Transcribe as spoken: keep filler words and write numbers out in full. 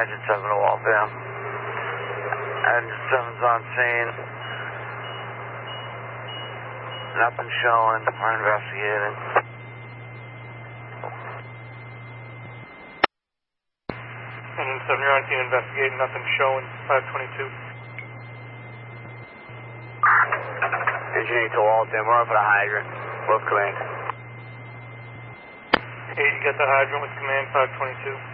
Agent seven to Waltham. Agent seven's on scene. Nothing showing. We're investigating. Agent seven, you're on scene investigating. Nothing showing. five twenty-two. Agent eight to Waltham. We're on for the hydrant. Both command. eight, you got the hydrant with command five twenty-two.